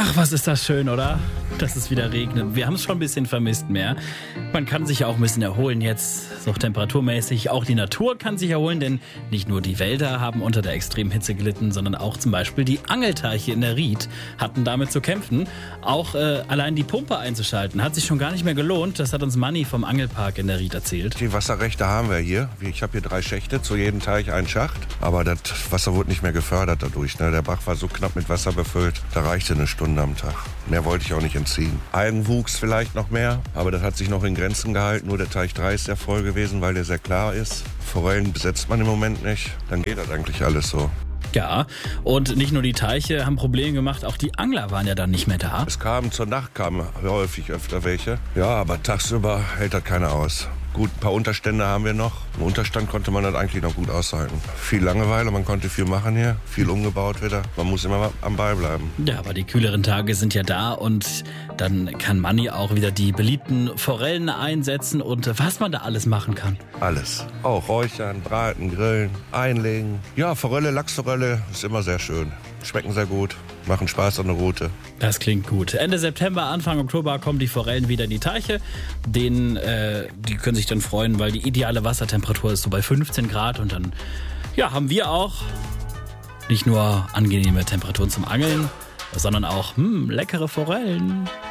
Ach, was ist das schön, oder? Dass es wieder regnet. Wir haben es schon ein bisschen vermisst mehr. Man kann sich ja auch ein bisschen erholen jetzt, so temperaturmäßig. Auch die Natur kann sich erholen, denn nicht nur die Wälder haben unter der extremen Hitze gelitten, sondern auch zum Beispiel die Angelteiche in der Ried hatten damit zu kämpfen. Auch allein die Pumpe einzuschalten hat sich schon gar nicht mehr gelohnt. Das hat uns Manni vom Angelpark in der Ried erzählt. Die Wasserrechte haben wir hier. Ich habe hier 3 Schächte, zu jedem Teich ein Schacht. Aber das Wasser wurde nicht mehr gefördert dadurch. Ne? Der Bach war so knapp mit Wasser befüllt, da reichte eine Stunde am Tag. Mehr wollte ich auch nicht entziehen. Algenwuchs vielleicht noch mehr, aber das hat sich noch in Grenzen gehalten. Nur der Teich 3 ist sehr voll gewesen, weil der sehr klar ist. Forellen besetzt man im Moment nicht. Dann geht das eigentlich alles so. Ja, und nicht nur die Teiche haben Probleme gemacht, auch die Angler waren ja dann nicht mehr da. Es kamen zur Nacht häufig öfter welche. Ja, aber tagsüber hält das keiner aus. Gut, ein paar Unterstände haben wir noch. Im Unterstand konnte man das eigentlich noch gut aushalten. Viel Langeweile, man konnte viel machen hier, viel umgebaut wieder. Man muss immer am Ball bleiben. Ja, aber die kühleren Tage sind ja da und dann kann Manni auch wieder die beliebten Forellen einsetzen und was man da alles machen kann. Alles. Auch räuchern, braten, grillen, einlegen. Ja, Forelle, Lachsforelle ist immer sehr schön. Schmecken sehr gut, machen Spaß an der Route. Das klingt gut. Ende September, Anfang Oktober kommen die Forellen wieder in die Teiche. Die können sich dann freuen, weil die ideale Wassertemperatur ist so bei 15 Grad. Und dann haben wir auch nicht nur angenehme Temperaturen zum Angeln, sondern auch leckere Forellen.